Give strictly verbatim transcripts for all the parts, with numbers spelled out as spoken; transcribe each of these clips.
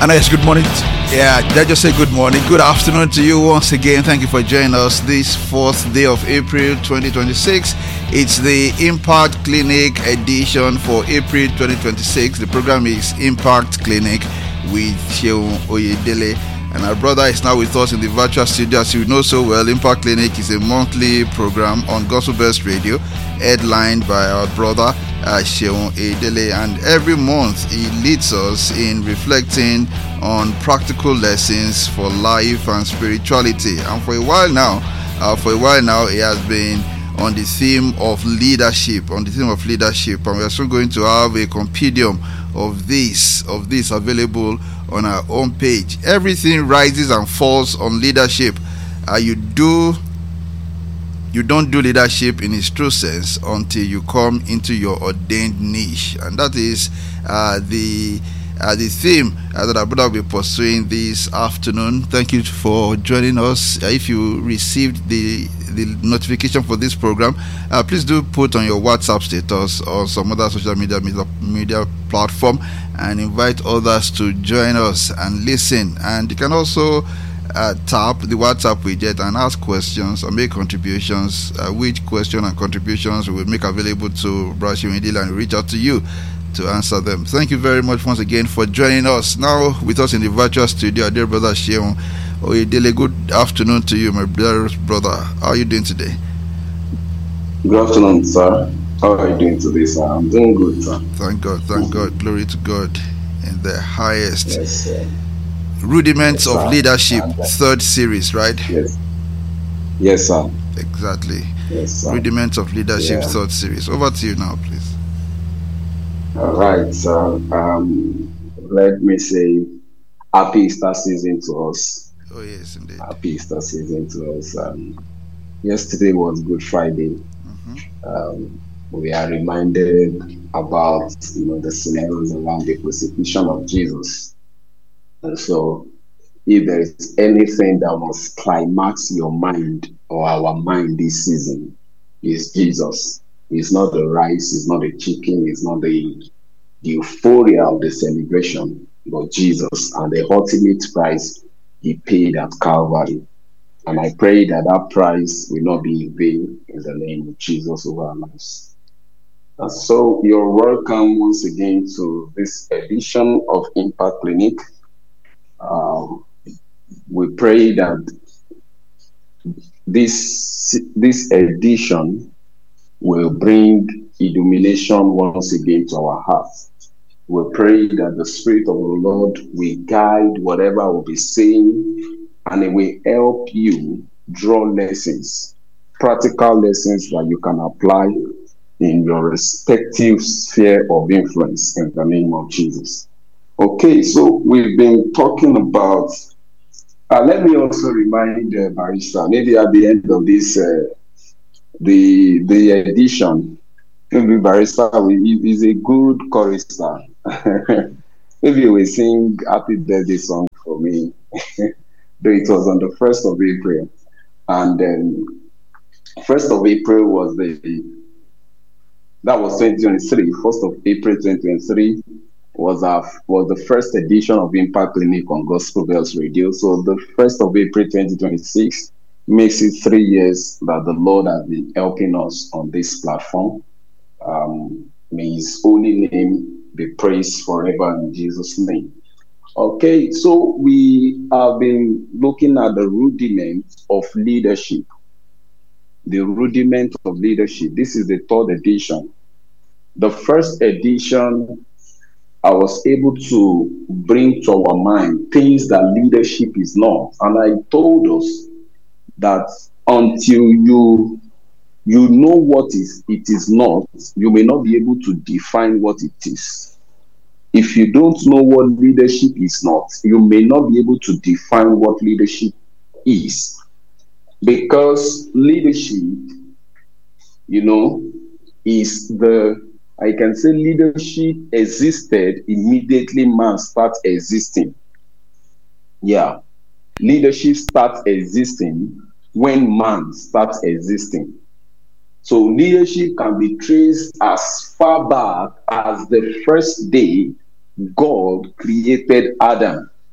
And yes, good morning. Yeah, did I just say good morning? Good afternoon to you once again. Thank you for joining us this fourth day of April twenty twenty-six. It's the Impact Clinic edition for April twenty twenty-six. The program is Impact Clinic with Seun Oyedele. And our brother is now with us in the virtual studio. As you know so well, Impact Clinic is a monthly program on Gospel Bells Radio, headlined by our brother uh, Seun Oyedele. And every month he leads us in reflecting on practical lessons for life and spirituality. And for a while now, uh, for a while now, he has been on the theme of leadership, on the theme of leadership, and we are still going to have a compendium of this, of this available on our own page. Everything rises and falls on leadership. Uh, you do, you don't do leadership in its true sense until you come into your ordained niche, and that is uh, the uh, the theme uh, that our brother will be pursuing this afternoon. Thank you for joining us. Uh, if you received the the notification for this program, uh, please do put on your WhatsApp status or some other social media media, media platform and invite others to join us and listen. And you can also uh, tap the WhatsApp widget and ask questions or make contributions, uh, which question and contributions we will make available to Brother Seun Oyedele and reach out to you to answer them. Thank you very much once again for joining us. Now with us in the virtual studio, dear brother Seun Oyedele. Good afternoon to you, my brother. Brother, how are you doing today? Good afternoon, sir. How are you doing today, sir? I'm doing good, sir. Thank God, thank God. Glory to God in the highest. Yes, sir. Rudiments Yes, of sir. Leadership, And, uh, third series, right? Yes. Yes, sir. Exactly. Yes, sir. Rudiments of Leadership, Yeah. third series. Over to you now, please. All right, sir. Um, let me say happy Easter season to us. Oh yes, indeed. Happy Easter season to us. Um, yesterday was Good Friday. Mm-hmm. Um, we are reminded about you know the scenarios around the crucifixion of Jesus. And so, if there is anything that must climax your mind or our mind this season, is Jesus. It's not the rice, it's not the chicken, it's not the, the euphoria of the celebration, but Jesus and the ultimate price he paid at Calvary. And I pray that that price will not be in vain in the name of Jesus over our lives. And so you're welcome once again to this edition of Impact Clinic. Um, we pray that this, this edition will bring illumination once again to our hearts. We pray that the Spirit of the Lord will guide whatever we'll be saying, and it will help you draw lessons, practical lessons that you can apply in your respective sphere of influence in the name of Jesus. Okay, so we've been talking about, uh, let me also remind uh, Barrister, maybe at the end of this, uh, the the edition, maybe Barrister is a good chorister. Maybe you will sing Happy Birthday song for me. Though it was on the first of April. And then first of April was the that was twenty twenty-three. First of April twenty twenty-three was our was the first edition of Impact Clinic on Gospel Bells Radio. So the first of April twenty twenty-six makes it three years that the Lord has been helping us on this platform. Um, may his holy name be praised forever in Jesus' name. Okay, so we have been looking at the rudiment of leadership. The rudiment of leadership. This is the third edition. The first edition, I was able to bring to our mind things that leadership is not. And I told us that until you you know what is it is not, you may not be able to define what it is. If you don't know what leadership is not, you may not be able to define what leadership is. Because leadership, you know, is the, I can say leadership existed immediately man starts existing. Yeah. Leadership starts existing when man starts existing. So leadership can be traced as far back as the first day God created Adam.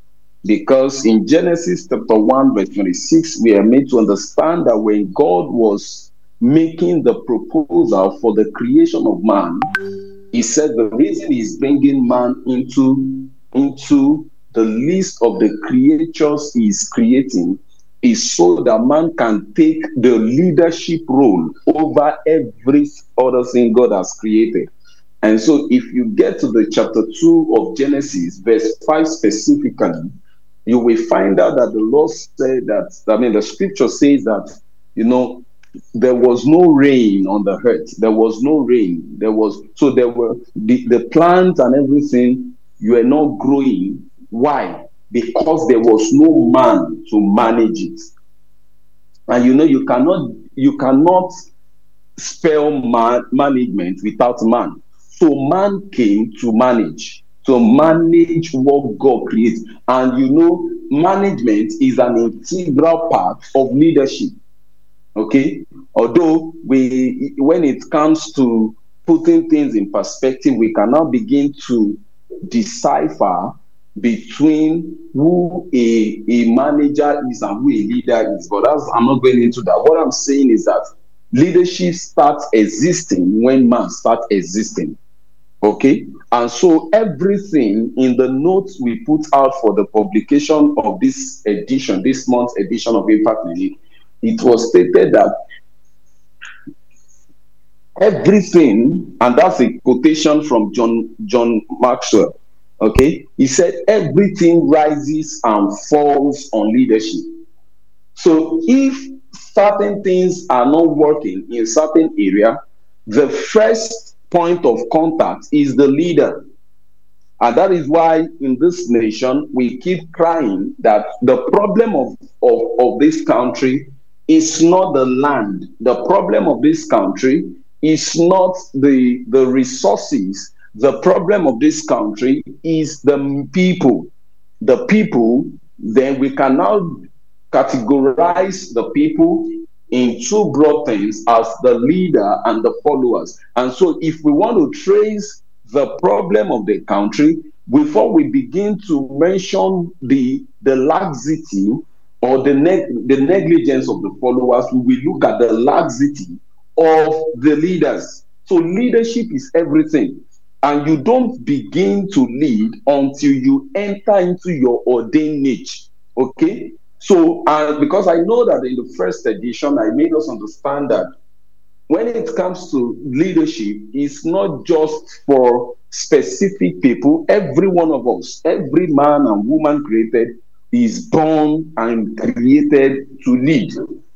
Because in Genesis chapter one, verse twenty-six, we are made to understand that when God was making the proposal for the creation of man, he said the reason he's bringing man into, into the list of the creatures he's creating is so that man can take the leadership role over every other thing God has created. And so if you get to the chapter two of Genesis, verse five specifically, you will find out that the Lord said that, I mean, the scripture says that, you know, there was no rain on the earth. There was no rain. There was, so there were, the, the plants and everything, you were not growing. Why? Because there was no man to manage it. And you know, you cannot, you cannot spell man, management without man. So man came to manage. To manage what God creates. And you know, management is an integral part of leadership. Okay? Although we, when it comes to putting things in perspective, we cannot begin to decipher between who a, a manager is and who a leader is. But that's, I'm not going into that. What I'm saying is that leadership starts existing when man starts existing. Okay, and so everything in the notes we put out for the publication of this edition, this month's edition of Impact Clinic, it was stated that everything, and that's a quotation from John John Maxwell. Okay, he said everything rises and falls on leadership. So if certain things are not working in a certain area, the first point of contact is the leader. And that is why in this nation we keep crying that the problem of, of, of this country is not the land. The problem of this country is not the, the resources. The problem of this country is the people. The people, then we can now categorize the people in two broad things as the leader and the followers. And so if we want to trace the problem of the country, before we begin to mention the, the laxity or the, neg- the negligence of the followers, we will look at the laxity of the leaders. So leadership is everything. And you don't begin to lead until you enter into your ordained niche. Okay? So, uh, because I know that in the first edition, I made us understand that when it comes to leadership, it's not just for specific people. Every one of us, every man and woman created is born and created to lead.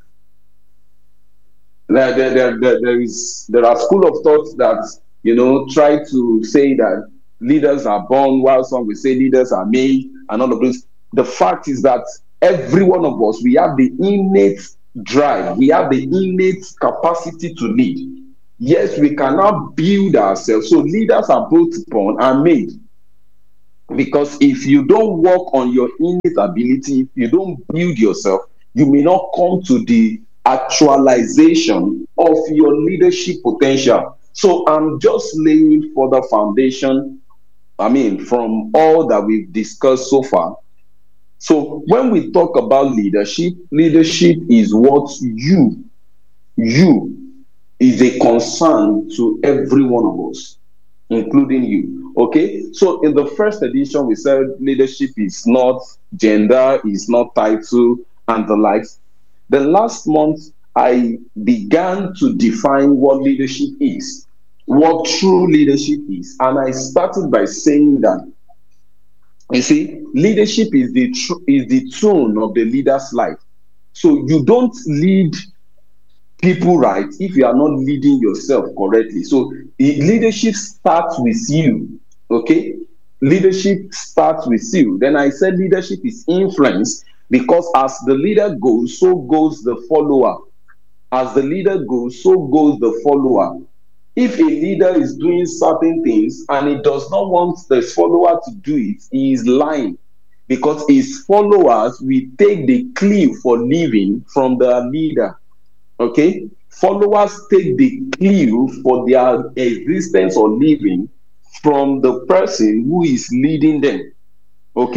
There, there, there, there, there, is, there are school of thoughts that, you know, try to say that leaders are born, while some will say leaders are made, and all of this. The fact is that every one of us, we have the innate drive, we have the innate capacity to lead. Yes, we cannot build ourselves. So leaders are both born and made. Because if you don't work on your innate ability, if you don't build yourself, you may not come to the actualization of your leadership potential. So I'm just laying for the foundation, I mean, from all that we've discussed so far. So when we talk about leadership, leadership is what you, you is a concern to every one of us, including you. Okay? So in the first edition, we said leadership is not gender, is not title, and the likes. The last month, I began to define what leadership is, what true leadership is. And I started by saying that, you see, leadership is the tr- is the tone of the leader's life. So you don't lead people right if you are not leading yourself correctly. So leadership starts with you. Okay? Leadership starts with you. Then I said leadership is influence, because as the leader goes, so goes the follower. As the leader goes, so goes the follower. If a leader is doing certain things and he does not want the follower to do it, he is lying, because his followers will take the clue for living from the leader. Okay? Followers take the clue for their existence or living from the person who is leading them. Okay?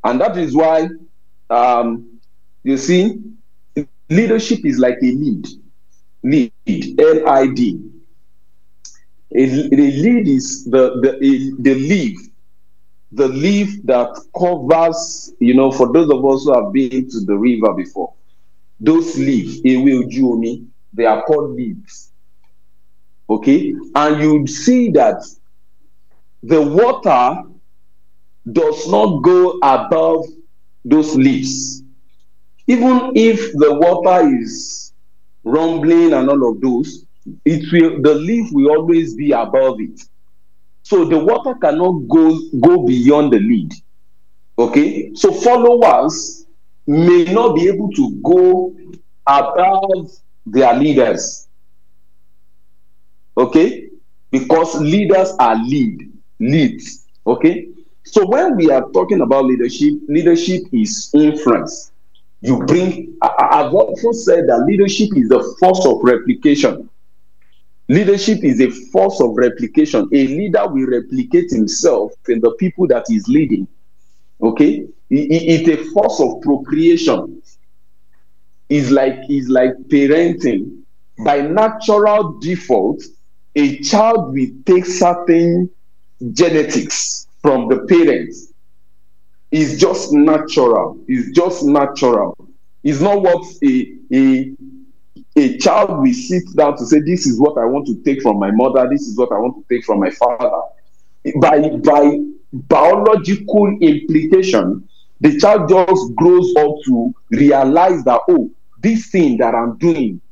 And that is why, um, you see, leadership is like a lead. Lead, L I D. A, the lead is the, the, a, the leaf, the leaf that covers, you know, for those of us who have been to the river before, those leaves, they are called leaves. Okay? And you see that the water does not go above those leaves. Even if the water is rumbling and all of those, it will, the leaf will always be above it. So the water cannot go, go beyond the lead. Okay? So followers may not be able to go above their leaders. Okay? Because leaders are lead, leads. Okay? So when we are talking about leadership, leadership is influence. You bring, I, I've often said that leadership is the force of replication. Leadership is a force of replication. A leader will replicate himself in the people that he's leading. Okay? It's a force of procreation. It's like, it's like parenting. By natural default, a child will take certain genetics from the parents. It's just natural. It's just natural. It's not what a, a, a child will sit down to say, this is what I want to take from my mother, this is what I want to take from my father. By, by biological implication, the child just grows up to realize that, oh, this thing that I'm doing,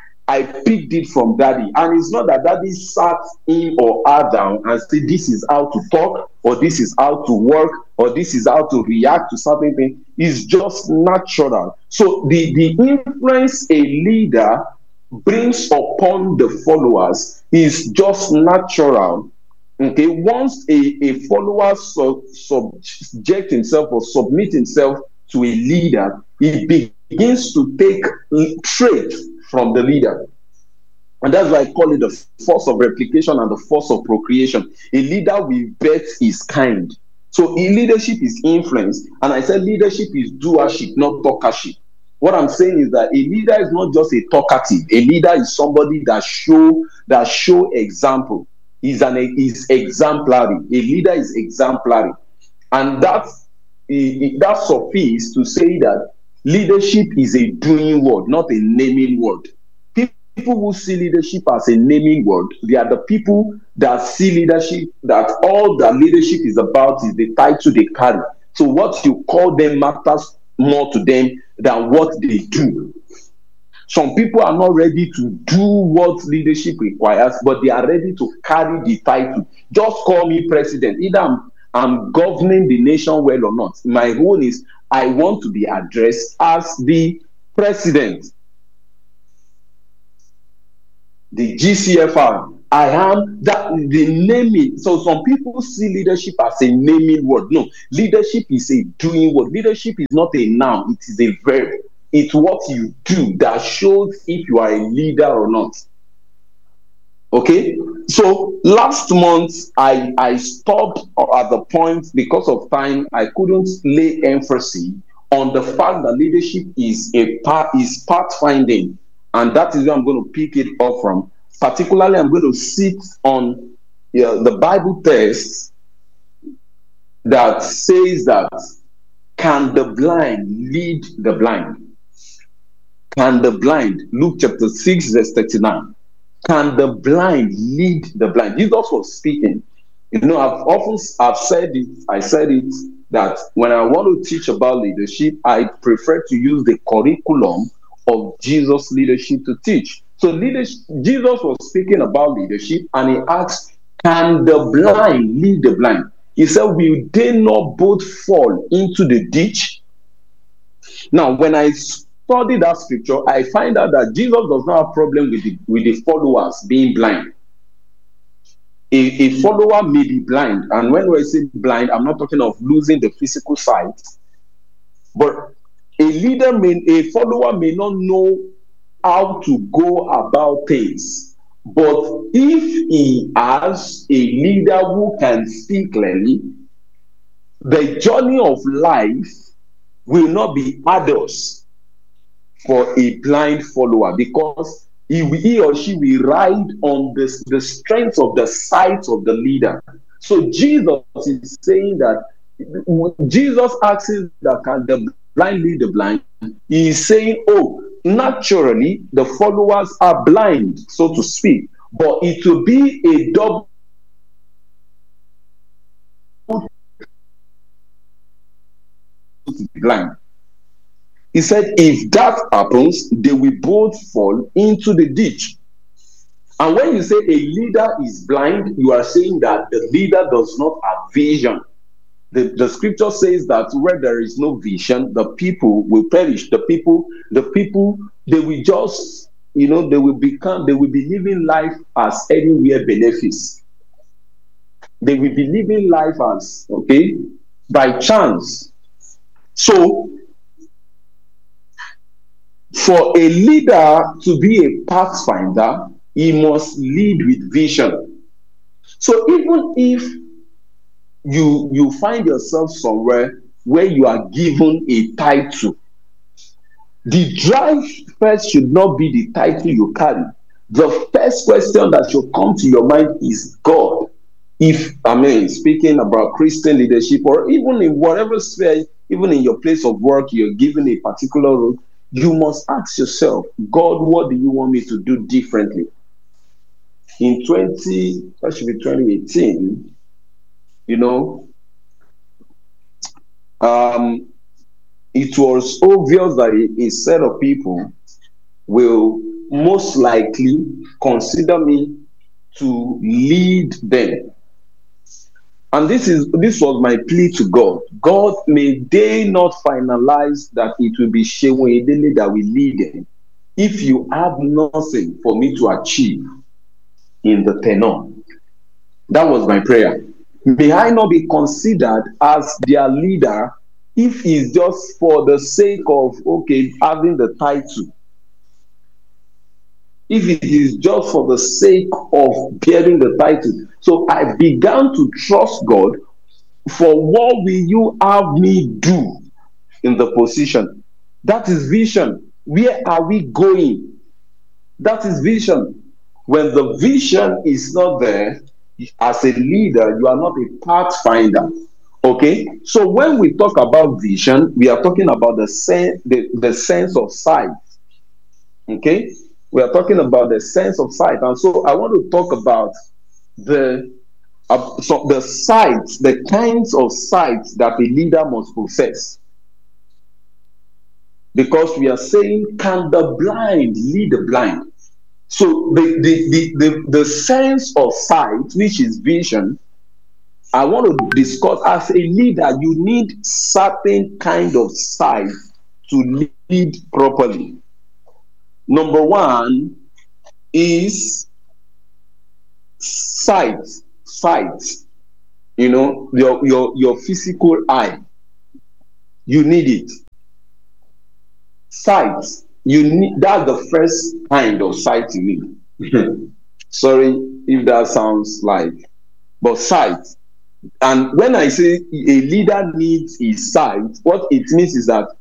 I picked it from daddy. And it's not that daddy sat him or her down and said, this is how to talk, or this is how to work, or this is how to react to certain things. It's just natural. So the, the influence a leader brings upon the followers is just natural. Okay, once a, a follower sub, subject himself or submit himself to a leader, he begins to take traits from the leader. And that's why I call it the force of replication and the force of procreation. A leader will bet his kind. So leadership is influence. And I said leadership is doership, not talkership. What I'm saying is that a leader is not just a talkative. A leader is somebody that show that show example. Is an is exemplary. A leader is exemplary. And that's that suffices to say that leadership is a doing word, not a naming word. People who see leadership as a naming word, they are the people that see leadership, that all that leadership is about is the title they carry. So what you call them matters more to them than what they do. Some people are not ready to do what leadership requires, but they are ready to carry the title. Just call me president. Either I'm, I'm governing the nation well or not. My role is I want to be addressed as the president. The G C F R. I am that the naming. So some people see leadership as a naming word. No, leadership is a doing word. Leadership is not a noun, it is a verb. It's what you do that shows if you are a leader or not. Okay, so last month I I stopped at the point because of time. I couldn't lay emphasis on the fact that leadership is a part is pathfinding, and that is where I'm going to pick it up from. Particularly, I'm going to sit on you know, the Bible text that says that can the blind lead the blind? Can the blind, Luke chapter six, verse thirty-nine, can the blind lead the blind? Jesus was speaking. You know, I've often I've said it, I said it, that when I want to teach about leadership, I prefer to use the curriculum of Jesus' leadership to teach. So leadership, Jesus was speaking about leadership, and he asked, can the blind lead the blind? He said, will they not both fall into the ditch? Now, when I study that scripture, I find out that Jesus does not have a problem with the, with the followers being blind. A, a follower may be blind, and when we say blind, I'm not talking of losing the physical sight, but a leader, may, a follower may not know how to go about things. But if he has a leader who can see clearly, the journey of life will not be arduous for a blind follower, because he, he or she will ride on the, the strength of the sight of the leader. So Jesus is saying that, Jesus asks that can the blind lead the blind. He is saying, oh, naturally the followers are blind, so to speak, but it will be a double blind. He said, if that happens, they will both fall into the ditch. And when you say a leader is blind, you are saying that the leader does not have vision. The, the scripture says that where there is no vision, the people will perish. The people, the people, they will just, you know, they will become, they will be living life as anywhere benefice. They will be living life as, okay, by chance. So, for a leader to be a pathfinder, he must lead with vision. So even if you you find yourself somewhere where you are given a title, the drive first should not be the title you carry. The first question that should come to your mind is God. If, I mean, speaking about Christian leadership, or even in whatever sphere, even in your place of work, you're given a particular role, you must ask yourself, God, what do you want me to do differently? In twenty, that should be twenty eighteen, you know, um, it was obvious that a, a set of people will most likely consider me to lead them. And this is this was my plea to God. God, may they not finalize that it will be Seun Oyedele that will lead them if you have nothing for me to achieve in the tenor. That was my prayer. May I not be considered as their leader if it's just for the sake of, okay, having the title. If it is just for the sake of bearing the title. So I began to trust God for what will you have me do in the position. That is vision. Where are we going? That is vision. When the vision is not there, as a leader, you are not a pathfinder. Okay? So when we talk about vision, we are talking about the, sen- the, the sense of sight. Okay? We are talking about the sense of sight. And so I want to talk about the uh, so the sights, the kinds of sights that a leader must possess. Because we are saying, can the blind lead the blind? So the, the, the, the, the sense of sight, which is vision, I want to discuss as a leader, you need certain kind of sight to lead properly. Number one is sight, sight, you know, your, your, your physical eye. You need it. Sight. You need, that's the first kind of sight you need. Sorry if that sounds like, but sight. And when I say a leader needs his sight, what it means is that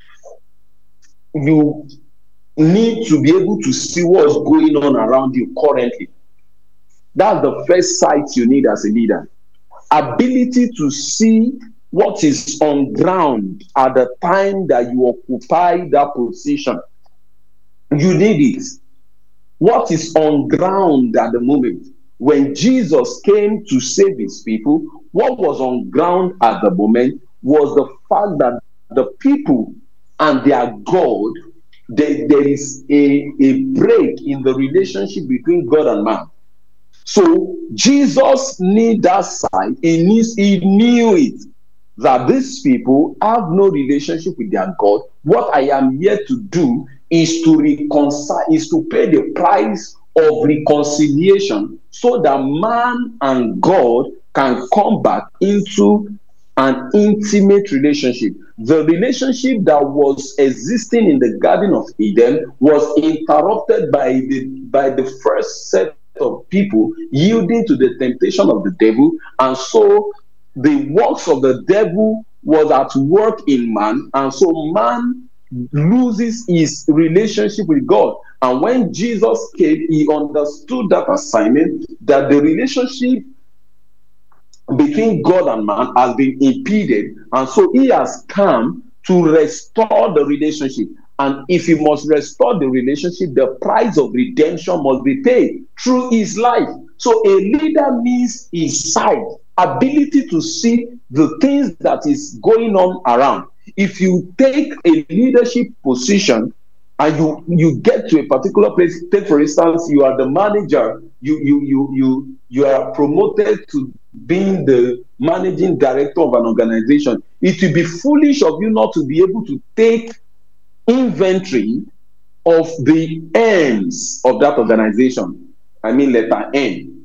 you need to be able to see what's going on around you currently. That's the first sight you need as a leader. Ability to see what is on ground at the time that you occupy that position. You need it. What is on ground at the moment? When Jesus came to save his people, what was on ground at the moment was the fact that the people and their God, they, there is a, a break in the relationship between God and man. So Jesus needs that side. He needs, he knew it, that these people have no relationship with their God. What I am here to do is to reconcile, is to pay the price of reconciliation so that man and God can come back into an intimate relationship. The relationship that was existing in the Garden of Eden was interrupted by the by the first set of people yielding to the temptation of the devil, and so the works of the devil was at work in man, and so man loses his relationship with God. And when Jesus came, he understood that assignment, that the relationship between God and man has been impeded, and so he has come to restore the relationship. And if he must restore the relationship, the price of redemption must be paid through his life. So a leader means his sight, ability to see the things that is going on around. If you take a leadership position and you you get to a particular place, take for instance, you are the manager, you you you you you are promoted to being the managing director of an organization, it will be foolish of you not to be able to take inventory of the ends of that organization. I mean letter N.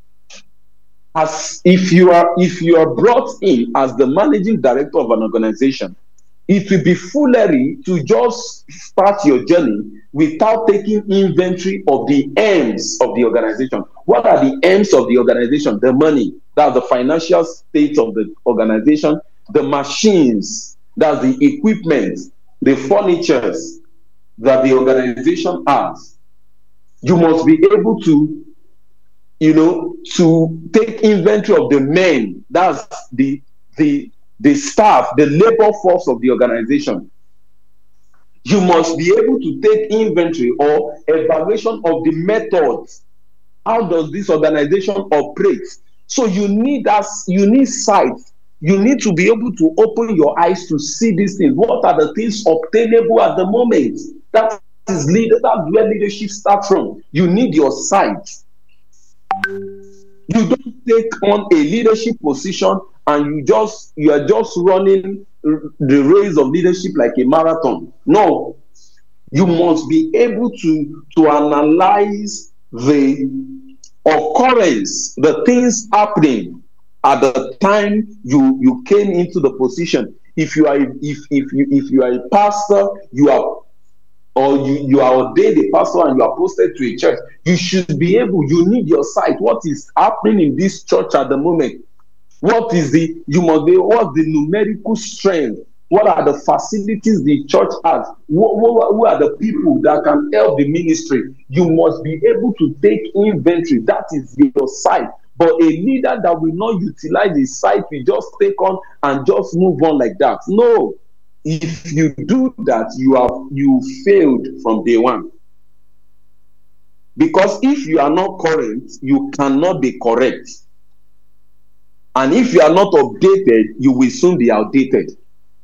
As if you are if you are brought in as the managing director of an organization, it will be foolery to just start your journey without taking inventory of the aims of the organization. What are the aims of the organization? The money, that's the financial state of the organization, the machines, that's the equipment, the furnitures that the organization has. You must be able to, you know, to take inventory of the men, that's the the the staff, the labor force of the organization. You must be able to take inventory or evaluation of the methods. How does this organization operate? So you need us, you need sight. You need to be able to open your eyes to see these things. What are the things obtainable at the moment? That is leader, that's where leadership starts from. You need your sight. You don't take on a leadership position and you just you are just running the race of leadership like a marathon. No, you must be able to to analyze the occurrence, the things happening at the time you you came into the position. If you are if if you if you are a pastor, you are or you, you are ordained a pastor and you are posted to a church, you should be able, you need your sight. What is happening in this church at the moment? What is the, you must be, what's the numerical strength? What are the facilities the church has? Who, who, who are the people that can help the ministry? You must be able to take inventory. That is your sight. But a leader that will not utilize his sight will just take on and just move on like that. No. If you do that, you have you failed from day one. Because if you are not current, you cannot be correct. And if you are not updated, you will soon be outdated.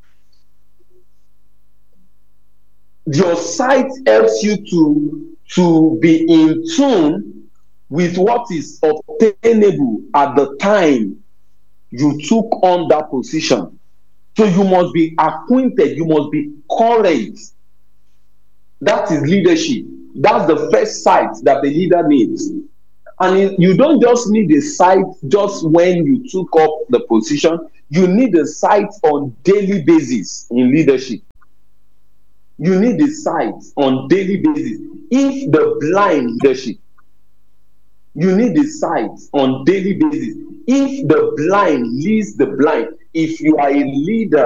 Your sight helps you to, to be in tune with what is obtainable at the time you took on that position. So you must be acquainted, you must be current. That is leadership. That's the first sight that the leader needs. And you don't just need a sight just when you took up the position. You need a sight on daily basis in leadership. You need a sight on daily basis. If the blind leadership, you need a sight on daily basis. If the blind leads the blind, if you are a leader